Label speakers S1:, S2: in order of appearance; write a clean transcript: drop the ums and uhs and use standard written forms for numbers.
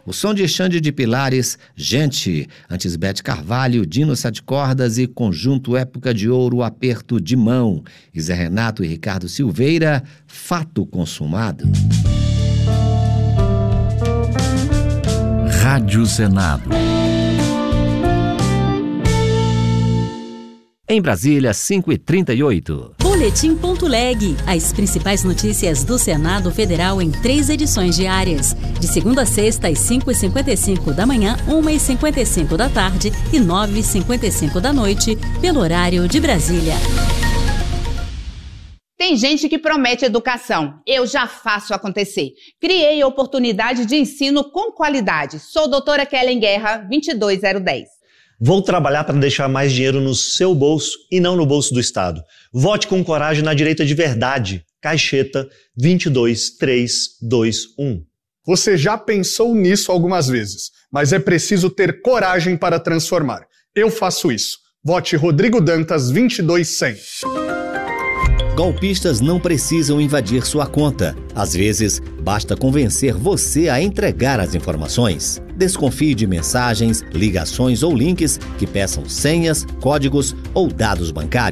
S1: O som de Xande de Pilares, Gente, antes Bete Carvalho, Dino Sete Cordas e Conjunto Época de Ouro, Aperto de Mão. E Zé Renato e Ricardo Silveira, Fato Consumado.
S2: Rádio Senado.
S1: Em Brasília, 5h38.
S3: Boletim.leg. As principais notícias do Senado Federal em 3 edições diárias. De segunda a sexta, às 5h55 da manhã, 1h55 da tarde e 9h55 da noite, pelo horário de Brasília.
S4: Tem gente que promete educação. Eu já faço acontecer. Criei oportunidade de ensino com qualidade. Sou doutora Kellen Guerra, 22010.
S5: Vou trabalhar para deixar mais dinheiro no seu bolso e não no bolso do Estado. Vote com coragem na direita de verdade. Caixeta 22321.
S6: Você já pensou nisso algumas vezes, mas é preciso ter coragem para transformar. Eu faço isso. Vote Rodrigo Dantas 22100.
S1: Golpistas não precisam invadir sua conta. Às vezes, basta convencer você a entregar as informações. Desconfie de mensagens, ligações ou links que peçam senhas, códigos ou dados bancários.